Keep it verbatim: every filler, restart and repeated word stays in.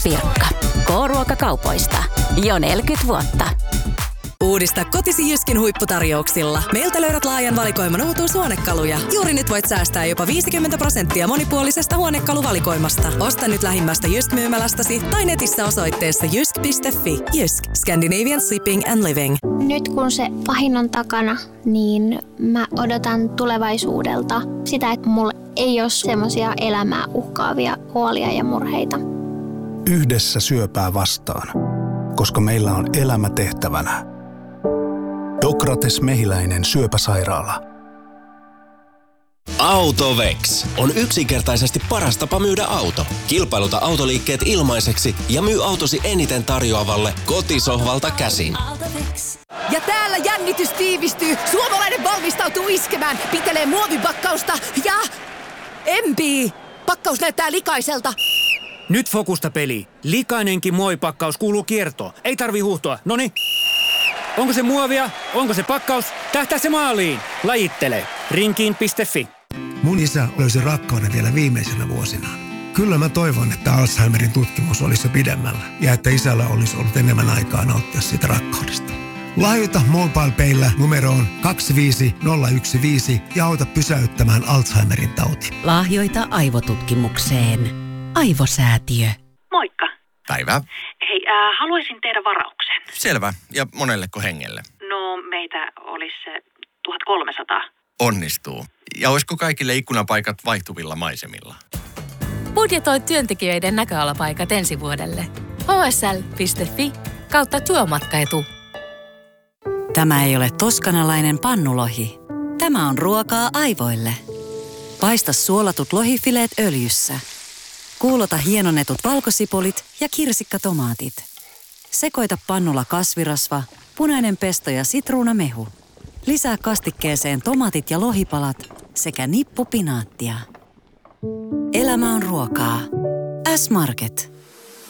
Pirkka. K-ruokakaupoista. Jo neljäkymmentä vuotta. Uudista kotisi Jyskin huipputarjouksilla. Meiltä löydät laajan valikoiman uutuushuonekaluja. Juuri nyt voit säästää jopa viisikymmentä prosenttia monipuolisesta huonekaluvalikoimasta. Osta nyt lähimmästä Jysk-myymälästäsi tai netissä osoitteessa jysk piste fi. Jysk. Scandinavian Sleeping and Living. Nyt kun se pahin on takana, niin mä odotan tulevaisuudelta sitä, että mulla ei ole semmoisia elämää uhkaavia huolia ja murheita. Yhdessä syöpää vastaan, koska meillä on elämä tehtävänä. Dokrates Mehiläinen syöpäsairaala. Autovex on yksinkertaisesti paras tapa myydä auto. Kilpailuta autoliikkeet ilmaiseksi ja myy autosi eniten tarjoavalle kotisohvalta käsin. Ja täällä jännitys tiivistyy. Suomalainen valmistautuu iskemään. Pitelee muovipakkausta ja empii. Pakkaus näyttää likaiselta. Nyt fokusta peli. Likainenkin muovipakkaus kuuluu kiertoon. Ei tarvi huuhtoa. Noniin. Onko se muovia? Onko se pakkaus? Tähtää se maaliin. Lajittele. Rinkiin piste fi. Mun isä löysi rakkauden vielä viimeisenä vuosinaan. Kyllä mä toivon, että Alzheimerin tutkimus olisi jo pidemmällä ja että isällä olisi ollut enemmän aikaa nauttia siitä rakkaudesta. Lahjoita MobilePayllä numeroon kaksi viisi nolla yksi viisi ja auta pysäyttämään Alzheimerin tauti. Lahjoita aivotutkimukseen. Aivosäätiö. Moikka. Päivää. Hei, äh, haluaisin tehdä varauksen. Selvä. Ja monelleko hengelle? No, meitä olisi se tuhatkolmesataa. Onnistuu. Ja olisiko kaikille ikkunapaikat vaihtuvilla maisemilla? Budjetoi työntekijöiden näköalapaikat ensi vuodelle. h s l piste fi kautta työmatkaitu. Tämä ei ole toskanalainen pannulohi. Tämä on ruokaa aivoille. Paista suolatut lohifileet öljyssä. Kuulota hienonnetut valkosipulit ja kirsikkatomaatit. Sekoita pannulla kasvirasva, punainen pesto ja sitruunamehu. Lisää kastikkeeseen tomaatit ja lohipalat sekä nippu pinaattia. Elämä on ruokaa. S-Market.